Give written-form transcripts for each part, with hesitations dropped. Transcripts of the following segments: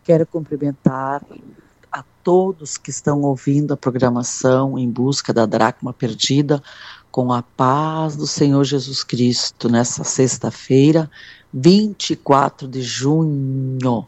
Quero cumprimentar a todos que estão ouvindo a programação Em Busca da Dracma Perdida, com a paz do Senhor Jesus Cristo, nessa sexta-feira, 24 de julho.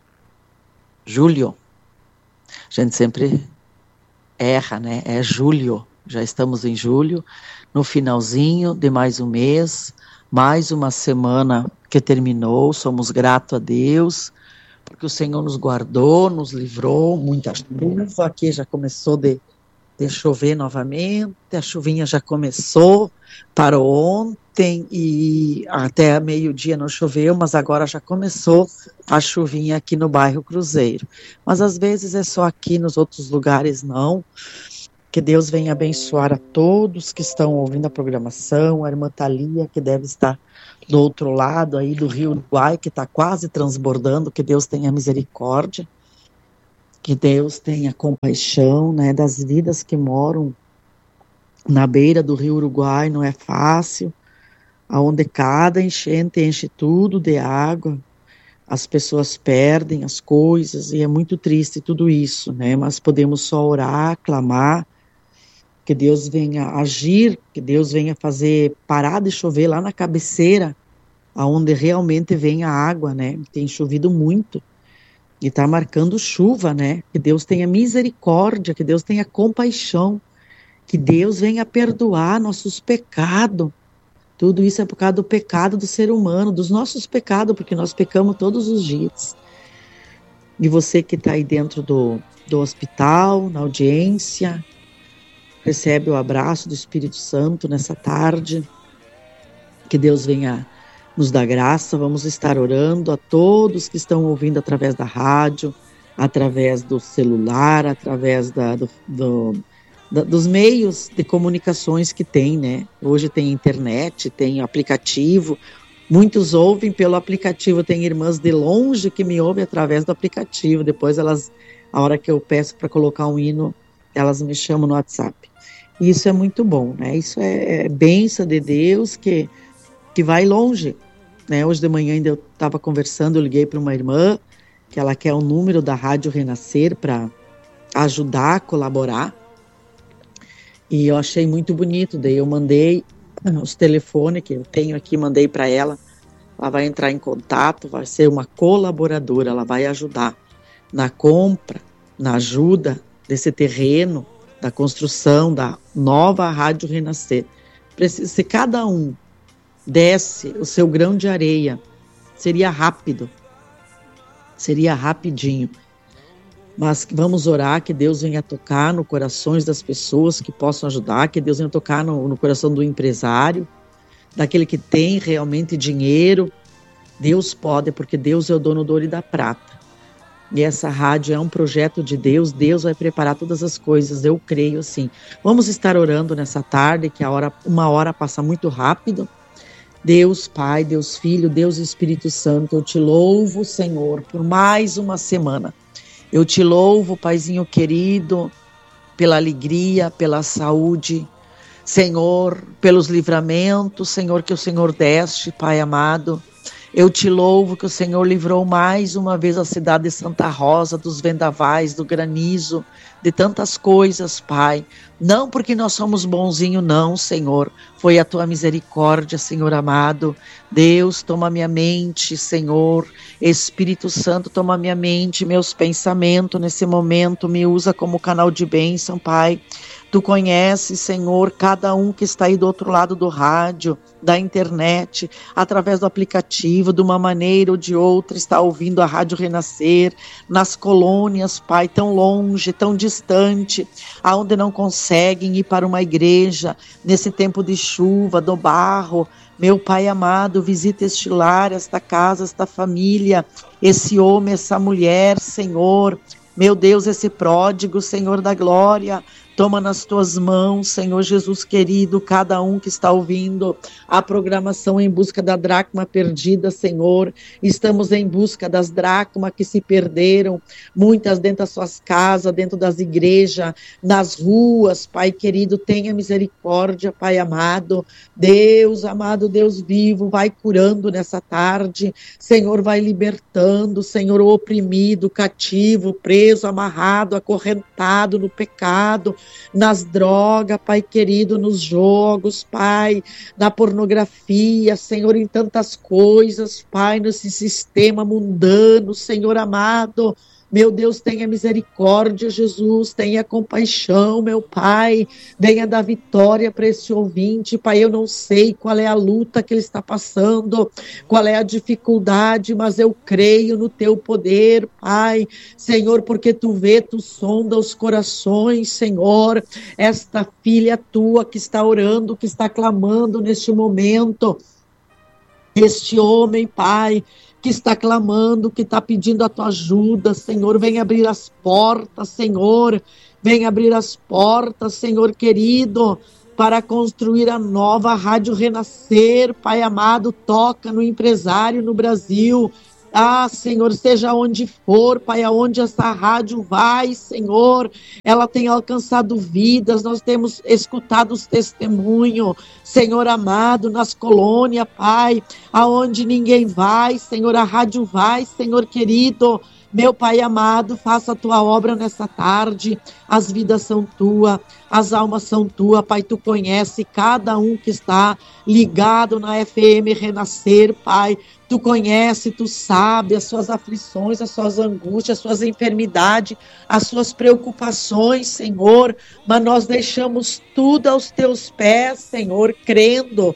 A gente sempre erra, né? É julho, já estamos em julho, no finalzinho de mais um mês, mais uma semana que terminou. Somos gratos a Deus, porque o Senhor nos guardou, nos livrou. Muita chuva, aqui já começou de chover novamente, a chuvinha já começou, parou ontem e até meio-dia não choveu, mas agora já começou a chuvinha aqui no bairro Cruzeiro. Mas às vezes é só aqui, nos outros lugares não. Que Deus venha abençoar a todos que estão ouvindo a programação, a irmã Thalia, que deve estar do outro lado aí do Rio Uruguai, que está quase transbordando, que Deus tenha misericórdia. Que Deus tenha compaixão, né, das vidas que moram na beira do Rio Uruguai. Não é fácil, aonde cada enchente enche tudo de água, as pessoas perdem as coisas e é muito triste tudo isso, né? Mas podemos só orar, clamar, que Deus venha agir, que Deus venha fazer parar de chover lá na cabeceira, aonde realmente vem a água, né? Tem chovido muito. E está marcando chuva, né? Que Deus tenha misericórdia, que Deus tenha compaixão, que Deus venha perdoar nossos pecados. Tudo isso é por causa do pecado do ser humano, dos nossos pecados, porque nós pecamos todos os dias. E você que está aí dentro do hospital, na audiência, recebe o abraço do Espírito Santo nessa tarde. Que Deus venha nos dá graça. Vamos estar orando a todos que estão ouvindo através da rádio, através do celular, através dos meios de comunicações que tem, né? Hoje tem internet, tem aplicativo, muitos ouvem pelo aplicativo, tem irmãs de longe que me ouvem através do aplicativo, depois elas, a hora que eu peço para colocar um hino, elas me chamam no WhatsApp. E isso é muito bom, né? Isso é bênção de Deus que vai longe. Né, hoje de manhã ainda eu estava conversando, eu liguei para uma irmã, que ela quer o número da Rádio Renascer para ajudar, colaborar, e eu achei muito bonito, daí eu mandei os telefones que eu tenho aqui, mandei para ela, ela vai entrar em contato, vai ser uma colaboradora, ela vai ajudar na compra, na ajuda desse terreno, da construção da nova Rádio Renascer. Se cada um desse o seu grão de areia, seria rápido, seria rapidinho, mas vamos orar que Deus venha tocar no corações das pessoas que possam ajudar, que Deus venha tocar no coração do empresário, daquele que tem realmente dinheiro. Deus pode, porque Deus é o dono do ouro e da prata, e essa rádio é um projeto de Deus. Deus vai preparar todas as coisas, eu creio assim. Vamos estar orando nessa tarde, que uma hora passa muito rápido. Deus Pai, Deus Filho, Deus Espírito Santo, eu te louvo, Senhor, por mais uma semana. Eu te louvo, Paizinho querido, pela alegria, pela saúde, Senhor, pelos livramentos, Senhor, que o Senhor deste, Pai amado. Eu te louvo que o Senhor livrou mais uma vez a cidade de Santa Rosa dos vendavais, do granizo, de tantas coisas, Pai. Não porque nós somos bonzinhos, não, Senhor. Foi a tua misericórdia, Senhor amado. Deus, toma minha mente, Senhor. Espírito Santo, toma minha mente, meus pensamentos nesse momento. Me usa como canal de bênção, Pai. Tu conheces, Senhor, cada um que está aí do outro lado do rádio, da internet, através do aplicativo, de uma maneira ou de outra, está ouvindo a Rádio Renascer, nas colônias, Pai, tão longe, tão distante, aonde não conseguem ir para uma igreja, nesse tempo de chuva, do barro. Meu Pai amado, visita este lar, esta casa, esta família, esse homem, essa mulher, Senhor. Meu Deus, esse pródigo, Senhor da glória, Toma nas tuas mãos, Senhor Jesus querido, cada um que está ouvindo a programação Em Busca da Dracma Perdida, Senhor. Estamos em busca das dracmas que se perderam, muitas dentro das suas casas, dentro das igrejas, nas ruas. Pai querido, tenha misericórdia, Pai amado. Deus amado, Deus vivo, vai curando nessa tarde. Senhor, vai libertando, Senhor, o oprimido, cativo, preso, amarrado, acorrentado no pecado, nas drogas, Pai querido, nos jogos, Pai, na pornografia, Senhor, em tantas coisas, Pai, nesse sistema mundano, Senhor amado. Meu Deus, tenha misericórdia, Jesus, tenha compaixão, meu Pai, venha dar vitória para esse ouvinte, Pai, eu não sei qual é a luta que ele está passando, qual é a dificuldade, mas eu creio no teu poder, Pai, Senhor, porque tu vê, tu sonda os corações, Senhor, esta filha tua que está orando, que está clamando neste momento, este homem, Pai, que está clamando, que está pedindo a tua ajuda, Senhor, vem abrir as portas, Senhor, vem abrir as portas, Senhor querido, para construir a nova Rádio Renascer, Pai amado, toca no empresário no Brasil. Ah, Senhor, seja onde for, Pai, aonde essa rádio vai, Senhor, ela tem alcançado vidas, nós temos escutado os testemunhos, Senhor amado, nas colônias, Pai, aonde ninguém vai, Senhor, a rádio vai, Senhor querido. Meu Pai amado, faça a tua obra nessa tarde, as vidas são tuas, as almas são tuas, Pai, tu conhece cada um que está ligado na FM Renascer, Pai, tu conhece, tu sabe as suas aflições, as suas angústias, as suas enfermidades, as suas preocupações, Senhor, mas nós deixamos tudo aos teus pés, Senhor, crendo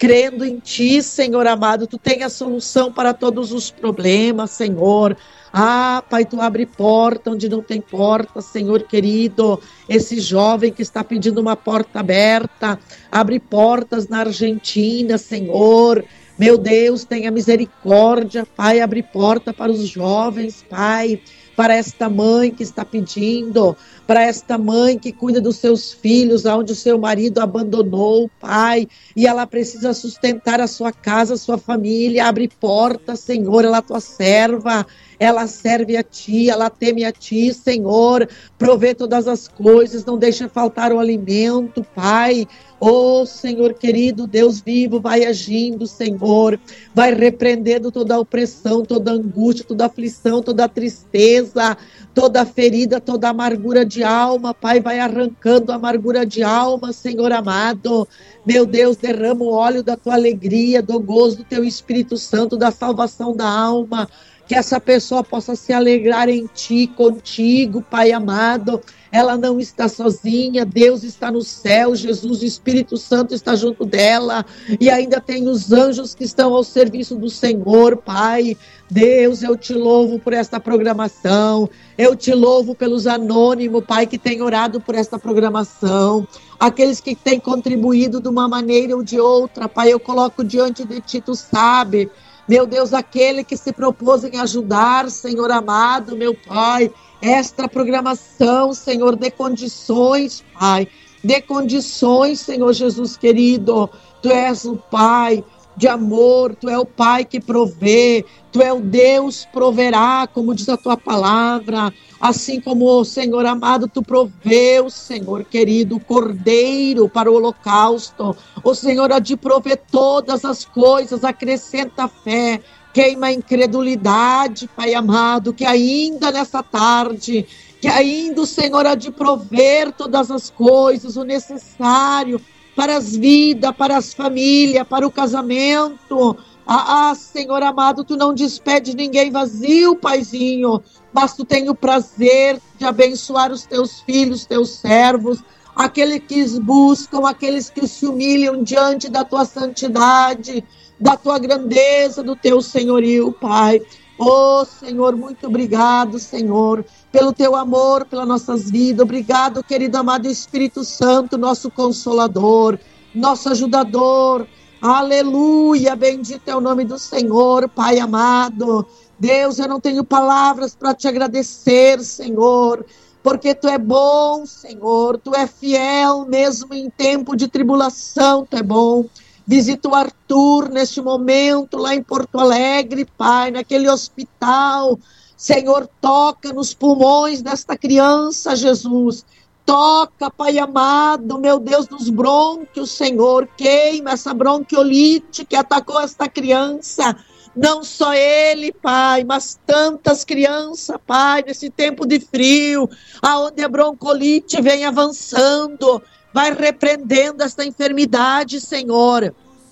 em ti, Senhor amado, tu tem a solução para todos os problemas, Senhor. Ah, Pai, tu abre porta onde não tem porta, Senhor querido. Esse jovem que está pedindo uma porta aberta, abre portas na Argentina, Senhor. Meu Deus, tenha misericórdia, Pai, abre porta para os jovens, Pai, para esta mãe que está pedindo, para esta mãe que cuida dos seus filhos, onde o seu marido abandonou, Pai, e ela precisa sustentar a sua casa, a sua família. Abre porta, Senhor, ela é tua serva, ela serve a ti, ela teme a ti, Senhor, provê todas as coisas, não deixa faltar o alimento, Pai. Oh, Senhor querido, Deus vivo, vai agindo, Senhor, vai repreendendo toda a opressão, toda a angústia, toda a aflição, toda a tristeza, toda a ferida, toda a amargura de alma, Pai, vai arrancando a amargura de alma, Senhor amado. Meu Deus, derrama o óleo da tua alegria, do gozo do teu Espírito Santo, da salvação da alma, que essa pessoa possa se alegrar em ti, contigo, Pai amado. Ela não está sozinha, Deus está no céu, Jesus, o Espírito Santo está junto dela, e ainda tem os anjos que estão ao serviço do Senhor, Pai. Deus, eu te louvo por esta programação, eu te louvo pelos anônimos, Pai, que tem orado por esta programação, aqueles que têm contribuído de uma maneira ou de outra, Pai, eu coloco diante de ti, tu sabe. Meu Deus, aquele que se propôs em ajudar, Senhor amado, meu Pai, esta programação, Senhor, dê condições, Pai, dê condições, Senhor Jesus querido, tu és o Pai de amor, tu é o Pai que provê, tu é o Deus proverá, como diz a tua palavra, assim como, Senhor amado, tu proveu, Senhor querido, o cordeiro para o holocausto, o Senhor há de prover todas as coisas, acrescenta fé, queima a incredulidade, Pai amado, que ainda nessa tarde, que ainda o Senhor há de prover todas as coisas, o necessário para as vidas, para as famílias, para o casamento. Senhor amado, tu não despedes ninguém vazio, Paizinho, mas tu tem o prazer de abençoar os teus filhos, teus servos, aqueles que buscam, aqueles que se humilham diante da tua santidade, da tua grandeza, do teu senhorio, Pai. Oh, Senhor, muito obrigado, Senhor, pelo teu amor, pelas nossas vidas. Obrigado, querido amado Espírito Santo, nosso consolador, nosso ajudador. Aleluia, bendito é o nome do Senhor, Pai amado. Deus, eu não tenho palavras para te agradecer, Senhor. porque Tu é bom, Senhor, Tu é fiel, mesmo em tempo de tribulação, Tu é bom. Visita o Arthur neste momento, lá em Porto Alegre, Pai, naquele hospital. Senhor, toca nos pulmões desta criança, Jesus. Toca, Pai amado, meu Deus, nos brônquios, Senhor. Queima essa bronquiolite que atacou esta criança. Não só ele, Pai, mas tantas crianças, Pai, nesse tempo de frio, aonde a bronquiolite vem avançando. Vai repreendendo esta enfermidade, Senhor.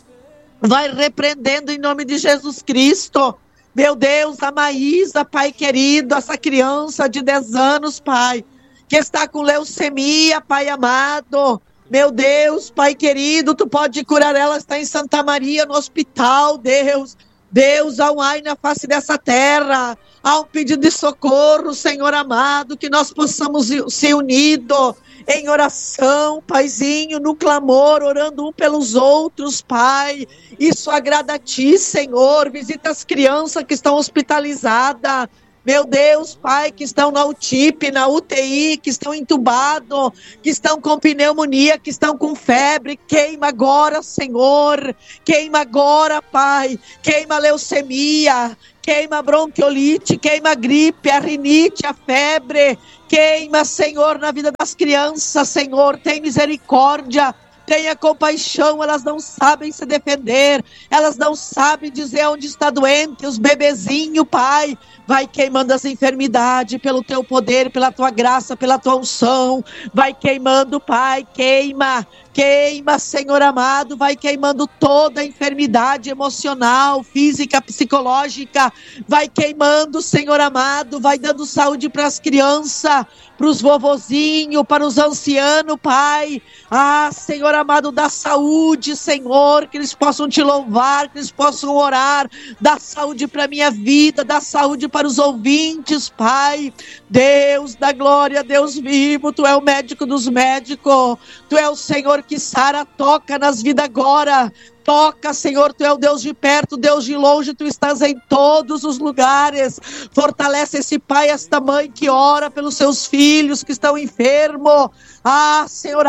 Vai repreendendo em nome de Jesus Cristo. Meu Deus, a Maísa, Pai querido, essa criança de 10 anos, Pai, que está com leucemia, Pai amado. Meu Deus, Pai querido, Tu pode curar ela, está em Santa Maria, no hospital, Deus. Deus, há um ai na face dessa terra, há um pedido de socorro, Senhor amado, que nós possamos ser unidos em oração, Paizinho, no clamor, orando um pelos outros, Pai. Isso agrada a Ti, Senhor. Visita as crianças que estão hospitalizadas. Meu Deus, Pai, que estão na UTIP, na UTI, que estão entubados, que estão com pneumonia, que estão com febre. Queima agora, Senhor. Queima agora, Pai. Queima a leucemia, queima a bronquiolite, queima a gripe, a rinite, a febre. Queima, Senhor, na vida das crianças, Senhor. Tem misericórdia. Tenha compaixão, elas não sabem se defender, elas não sabem dizer onde está doente, os bebezinhos, Pai. Vai queimando as enfermidades pelo Teu poder, pela Tua graça, pela Tua unção. Vai queimando, Pai, queima, queima, Senhor amado. Vai queimando toda a enfermidade emocional, física, psicológica. Vai queimando, Senhor amado. Vai dando saúde para as crianças, para os vovozinhos, para os ancianos, Pai. Ah, Senhor amado, dá saúde, Senhor, que eles possam Te louvar, que eles possam orar. Dá saúde para a minha vida, dá saúde para os ouvintes, Pai. Deus da glória, Deus vivo, Tu é o médico dos médicos. Tu é o Senhor que sara, toca nas vidas agora. Toca, Senhor, Tu é o Deus de perto, Deus de longe, Tu estás em todos os lugares. Fortalece esse pai, esta mãe que ora pelos seus filhos que estão enfermos. Ah, Senhor,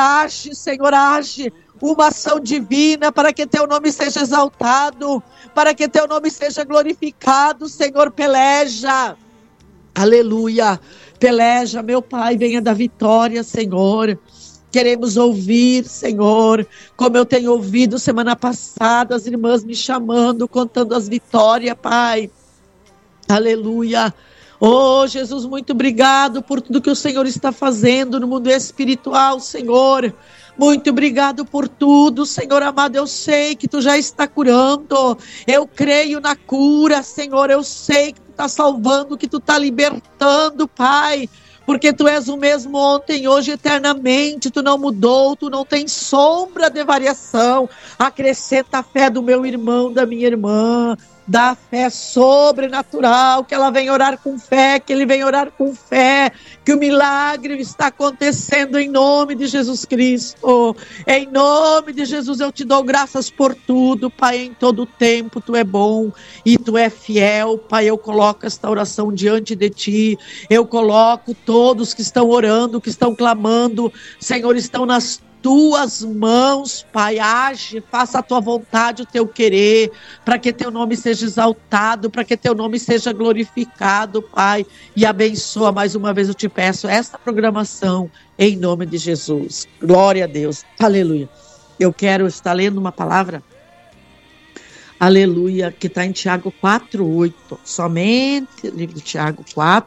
age uma ação divina para que Teu nome seja exaltado, para que Teu nome seja glorificado. Senhor, peleja. Aleluia. Peleja, meu Pai, venha da vitória, Senhor. Queremos ouvir, Senhor, como eu tenho ouvido semana passada, as irmãs me chamando, contando as vitórias, Pai. Aleluia. Oh, Jesus, muito obrigado por tudo que o Senhor está fazendo no mundo espiritual, Senhor. Muito obrigado por tudo, Senhor amado. Eu sei que Tu já está curando. Eu creio na cura, Senhor. Eu sei que Tu está salvando, que Tu está libertando, Pai. Porque Tu és o mesmo ontem, hoje, eternamente. Tu não mudou, Tu não tem sombra de variação. Acrescenta a fé do meu irmão, da minha irmã. Dá fé sobrenatural, que ela venha orar com fé, que ele venha orar com fé, que o milagre está acontecendo em nome de Jesus Cristo. Em nome de Jesus eu Te dou graças por tudo, Pai, em todo tempo Tu é bom e Tu é fiel, Pai. Eu coloco esta oração diante de Ti, eu coloco todos que estão orando, que estão clamando, Senhor, estão nas Tuas mãos, Pai. Age, faça a Tua vontade, o Teu querer, para que Teu nome seja exaltado, para que Teu nome seja glorificado, Pai, e abençoa mais uma vez, eu Te peço, esta programação, em nome de Jesus. Glória a Deus, aleluia. Eu quero estar lendo uma palavra, aleluia, que está em Tiago 4:8, somente livro de Tiago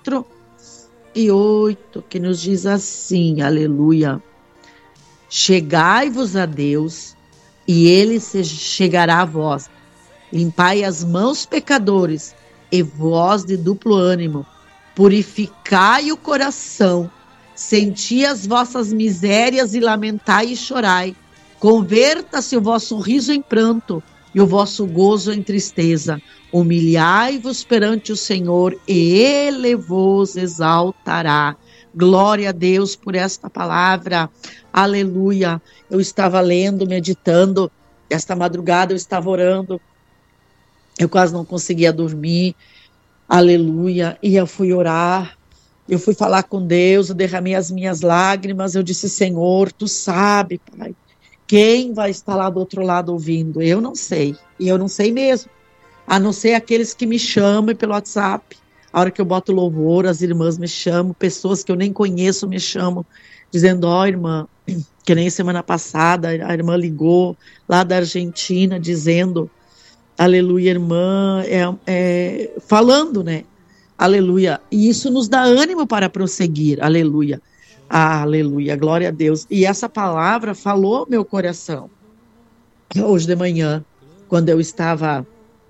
4:8, que nos diz assim, aleluia: chegai-vos a Deus, e Ele se chegará a vós. Limpai as mãos, pecadores, e vós de duplo ânimo. Purificai o coração, senti as vossas misérias e lamentai e chorai. Converta-se o vosso riso em pranto e o vosso gozo em tristeza. Humilhai-vos perante o Senhor, e Ele vos exaltará. Glória a Deus por esta palavra, aleluia. Eu estava lendo, meditando, esta madrugada eu estava orando, eu quase não conseguia dormir, aleluia, e eu fui orar, Eu fui falar com Deus, eu derramei as minhas lágrimas, eu disse, Senhor, tu sabe, Pai, quem vai estar lá do outro lado ouvindo? Eu não sei, e eu não sei mesmo, a não ser aqueles que me chamam pelo WhatsApp. A hora que eu boto louvor, as irmãs me chamam, pessoas que eu nem conheço me chamam, dizendo, ó, irmã, que nem semana passada, a irmã ligou lá da Argentina, dizendo, aleluia, irmã, falando, né? Aleluia. E isso nos dá ânimo para prosseguir. Aleluia. Ah, aleluia. Glória a Deus. E essa palavra falou meu coração. Hoje de manhã, quando eu estava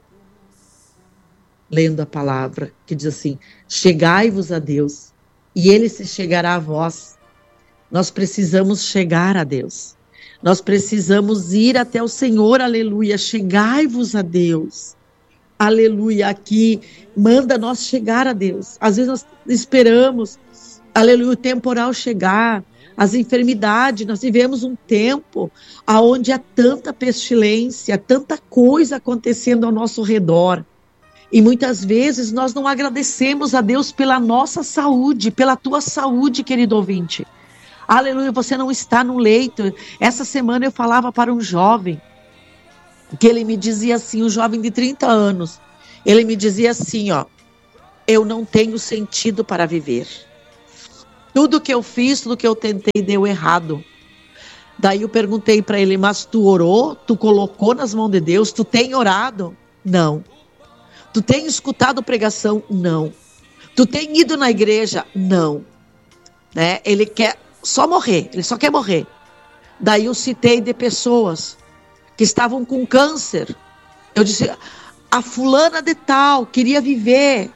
lendo a palavra, que diz assim, chegai-vos a Deus, e Ele se chegará a vós. Nós precisamos chegar a Deus. Nós precisamos ir até o Senhor, aleluia. Chegai-vos a Deus. Aleluia, aqui manda nós chegar a Deus. Às vezes nós esperamos, aleluia, o temporal chegar, as enfermidades. Nós vivemos um tempo onde há tanta pestilência, tanta coisa acontecendo ao nosso redor. E muitas vezes nós não agradecemos a Deus pela nossa saúde, pela tua saúde, querido ouvinte. Aleluia, você não está no leito. Essa semana eu falava para um jovem, que ele me dizia assim, um jovem de 30 anos, ele me dizia assim, ó, eu não tenho sentido para viver. Tudo que eu fiz, tudo que eu tentei deu errado. Daí eu perguntei para ele, mas tu orou? Tu colocou nas mãos de Deus? Tu tem orado? Não. Tu tem escutado pregação? Não. Tu tem ido na igreja? Não. Né? Ele quer só morrer, ele só quer morrer. Daí eu citei de pessoas que estavam com câncer. Eu disse, a fulana de tal queria viver,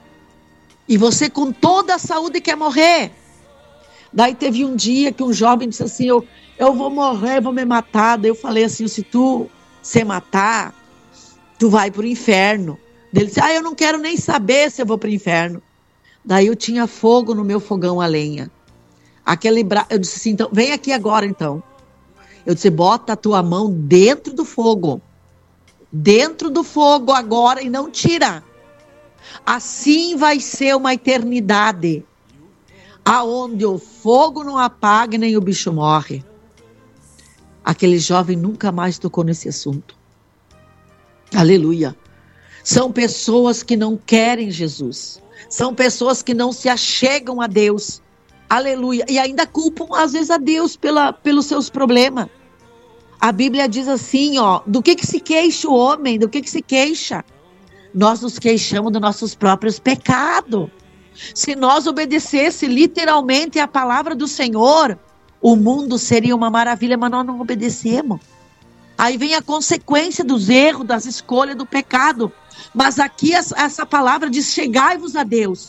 e você com toda a saúde quer morrer. Daí teve um dia que um jovem disse assim, eu vou morrer, vou me matar. Daí eu falei assim, se tu se matar, tu vai para o inferno. Ele disse, eu não quero nem saber se eu vou para o inferno. Daí eu tinha fogo no meu fogão a lenha. Eu disse assim, então, vem aqui agora então. Eu disse, bota a tua mão dentro do fogo. Dentro do fogo agora e não tira. Assim vai ser uma eternidade. Aonde o fogo não apaga nem o bicho morre. Aquele jovem nunca mais tocou nesse assunto. Aleluia. São pessoas que não querem Jesus. São pessoas que não se achegam a Deus. Aleluia. E ainda culpam às vezes a Deus pelos seus problemas. A Bíblia diz assim, ó, do que se queixa o homem? Do que se queixa? Nós nos queixamos dos nossos próprios pecados. Se nós obedecesse literalmente a palavra do Senhor, o mundo seria uma maravilha, mas nós não obedecemos. Aí vem a consequência dos erros, das escolhas, do pecado. Mas aqui essa palavra diz, chegai-vos a Deus.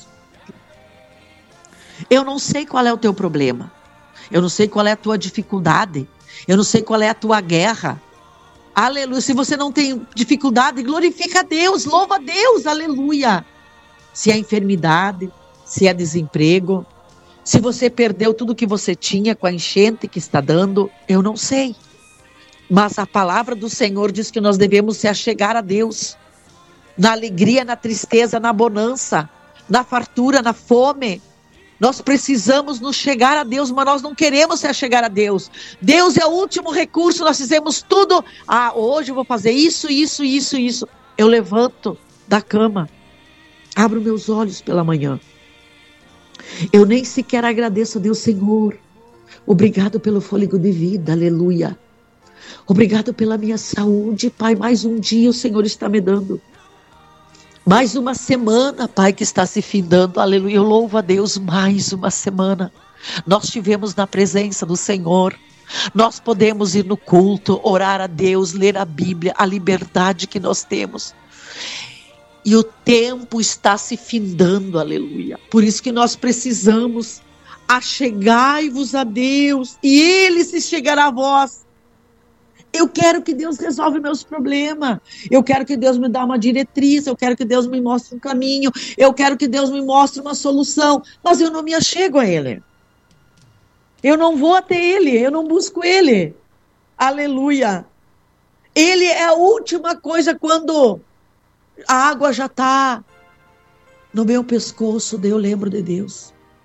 Eu não sei qual é o teu problema. Eu não sei qual é a tua dificuldade. Eu não sei qual é a tua guerra. Aleluia. Se você não tem dificuldade, glorifica a Deus, louva a Deus, aleluia. Se é enfermidade, se é desemprego, se você perdeu tudo que você tinha com a enchente que está dando, eu não sei. Mas a palavra do Senhor diz que nós devemos se achegar a Deus. Na alegria, na tristeza, na bonança, na fartura, na fome. Nós precisamos nos chegar a Deus, mas nós não queremos se achegar a Deus. Deus é o último recurso, nós fizemos tudo. Hoje eu vou fazer isso. Eu levanto da cama, abro meus olhos pela manhã. Eu nem sequer agradeço a Deus, Senhor. Obrigado pelo fôlego de vida, aleluia. Obrigado pela minha saúde, Pai. Mais um dia o Senhor está me dando. Mais uma semana, Pai, que está se findando, aleluia, eu louvo a Deus, mais uma semana, nós estivemos na presença do Senhor, nós podemos ir no culto, orar a Deus, ler a Bíblia, a liberdade que nós temos, e o tempo está se findando, aleluia, por isso que nós precisamos, achegai-vos a Deus, e Ele se chegará a vós. Eu quero que Deus resolva meus problemas. Eu quero que Deus me dê uma diretriz. Eu quero que Deus me mostre um caminho. Eu quero que Deus me mostre uma solução. Mas eu não me achego a Ele. Eu não vou até Ele. Eu não busco Ele. Aleluia. Ele é a última coisa quando a água já está no meu pescoço. Daí eu lembro de Deus.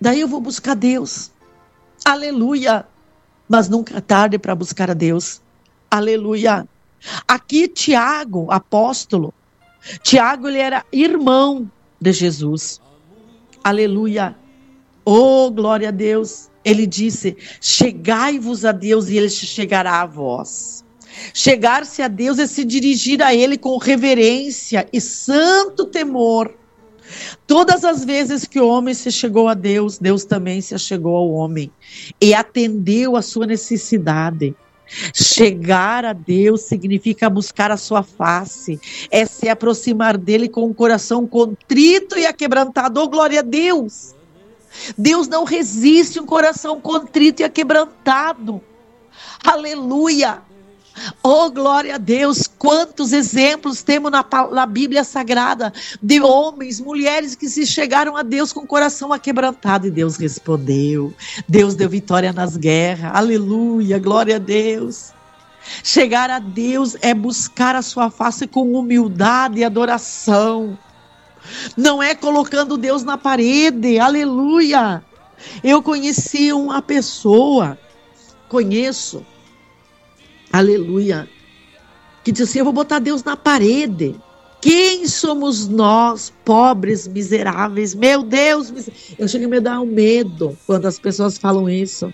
Daí eu vou buscar Deus. Aleluia. Mas nunca é tarde para buscar a Deus. Aleluia. Aqui Tiago, apóstolo, Tiago, ele era irmão de Jesus. Aleluia. Oh, glória a Deus. Ele disse: chegai-vos a Deus e ele chegará a vós. Chegar-se a Deus é se dirigir a ele com reverência e santo temor. Todas as vezes que o homem se chegou a Deus, Deus também se achegou ao homem e atendeu a sua necessidade. Chegar a Deus significa buscar a sua face, é se aproximar dele com um coração contrito e aquebrantado. Oh, glória a Deus! Deus não resiste um coração contrito e aquebrantado. Aleluia! Oh, glória a Deus! Quantos exemplos temos na Bíblia Sagrada de homens, mulheres que se chegaram a Deus com o coração aquebrantado e Deus respondeu. Deus deu vitória nas guerras. Aleluia! Glória a Deus! Chegar a Deus é buscar a sua face com humildade e adoração. Não é colocando Deus na parede. Aleluia! Eu conheci uma pessoa, aleluia, que disse assim: eu vou botar Deus na parede. Quem somos nós, pobres, miseráveis? Meu Deus, eu chego a me dar um medo quando as pessoas falam isso.